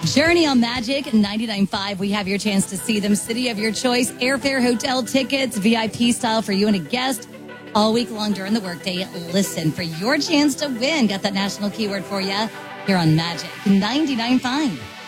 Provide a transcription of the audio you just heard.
Journey on Magic 99.5. We have your chance to see them. City of your choice, airfare, hotel tickets, VIP style for you and a guest. All week long during the workday. Listen for your chance to win. Got that national keyword for you here on Magic 99.5.